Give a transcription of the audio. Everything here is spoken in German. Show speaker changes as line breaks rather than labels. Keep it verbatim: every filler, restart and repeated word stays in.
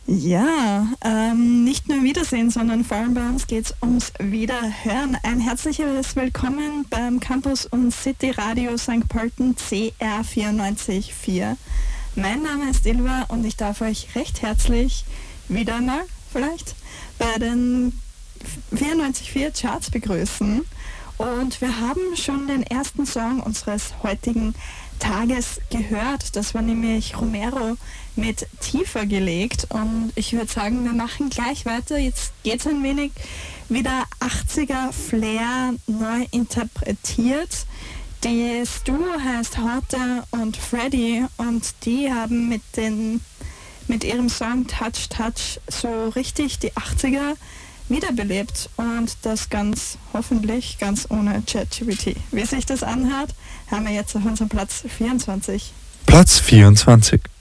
Ja, ähm, nicht nur Wiedersehen, sondern vor allem bei uns geht es ums Wiederhören. Ein herzliches Willkommen beim Campus und City Radio Sankt Pölten C R vierundneunzig Komma vier. Mein Name ist Ilva und ich darf euch recht herzlich wieder mal vielleicht bei den vierundneunzig Komma vier Charts begrüßen. Und wir haben schon den ersten Song unseres heutigen Tages gehört. Das war nämlich Romero mit Tiefer gelegt. Und ich würde sagen, wir machen gleich weiter. Jetzt geht es ein wenig wieder achtziger Flair neu interpretiert. Das Duo heißt Horta und Freddy und die haben mit, den, mit ihrem Song Touch Touch so richtig die achtziger wiederbelebt und das ganz hoffentlich ganz ohne ChatGPT. Wie sich das anhört, haben wir jetzt auf unserem Platz vierundzwanzig.
Platz vierundzwanzig.